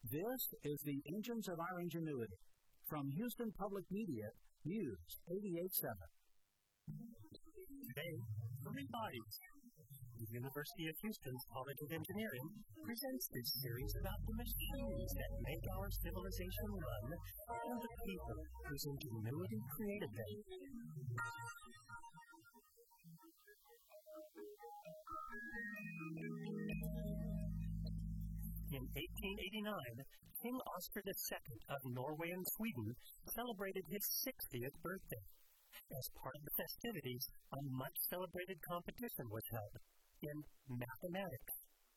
This is the Engines of Our Ingenuity from Houston Public Media, News 88.7. Today, Three Bodies. The University of Houston's College of Engineering presents this series about the machines that make our civilization run and the people whose ingenuity created them. In 1889, King Oscar II of Norway and Sweden celebrated his 60th birthday. As part of the festivities, a much-celebrated competition was held in mathematics.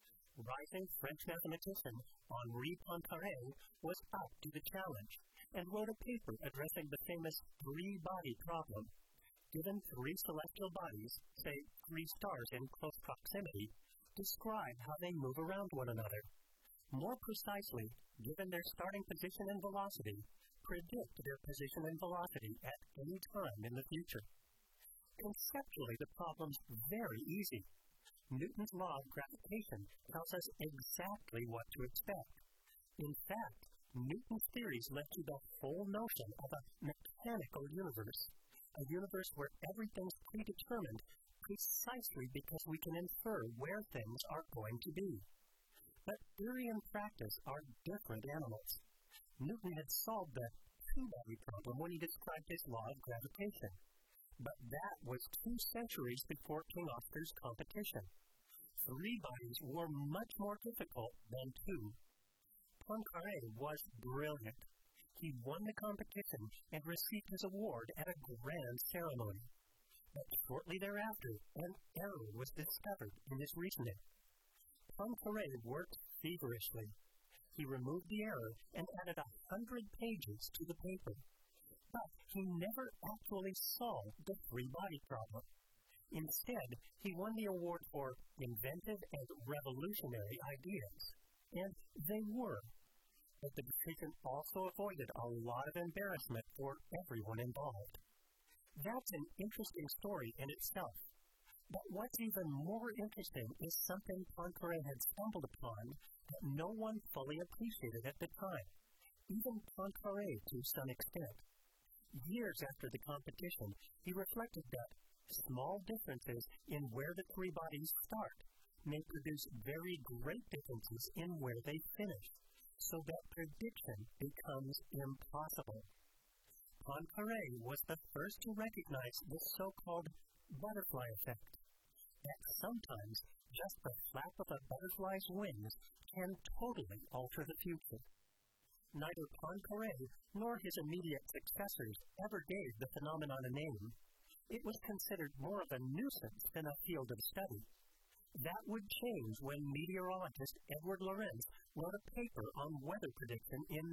Rising French mathematician Henri Poincaré was up to the challenge and wrote a paper addressing the famous three-body problem. Given three celestial bodies, say 3 stars in close proximity, describe how they move around one another. More precisely, given their starting position and velocity, predict their position and velocity at any time in the future. Conceptually, the problem's very easy. Newton's law of gravitation tells us exactly what to expect. In fact, Newton's theories led to the whole notion of a mechanical universe, a universe where everything's predetermined precisely because we can infer where things are going to be. But theory and practice are different animals. Newton had solved the two-body problem when he described his law of gravitation. But that was 2 centuries before King Oscar's competition. 3 bodies were much more difficult than 2. Poincaré was brilliant. He won the competition and received his award at a grand ceremony. But shortly thereafter, an error was discovered in his reasoning. Poincaré worked feverishly. He removed the error and added 100 pages to the paper. But he never actually solved the three-body problem. Instead, he won the award for inventive and revolutionary ideas. And they were. But the decision also avoided a lot of embarrassment for everyone involved. That's an interesting story in itself. But what's even more interesting is something Poincaré had stumbled upon that no one fully appreciated at the time, even Poincaré to some extent. Years after the competition, he reflected that small differences in where the 3 bodies start may produce very great differences in where they finish, so that prediction becomes impossible. Poincaré was the first to recognize the so-called butterfly effect, that sometimes just the flap of a butterfly's wings can totally alter the future. Neither Poincaré nor his immediate successors ever gave the phenomenon a name. It was considered more of a nuisance than a field of study. That would change when meteorologist Edward Lorenz wrote a paper on weather prediction in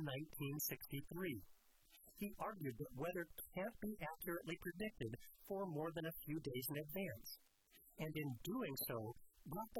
1963. He argued that weather can't be accurately predicted for more than a few days in advance, and in doing so, brought the